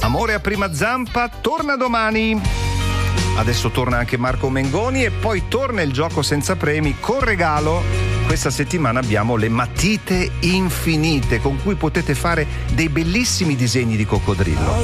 Amore a prima zampa torna domani. Adesso torna anche Marco Mengoni e poi torna il gioco senza premi con regalo. Questa settimana abbiamo le matite infinite con cui potete fare dei bellissimi disegni di coccodrillo.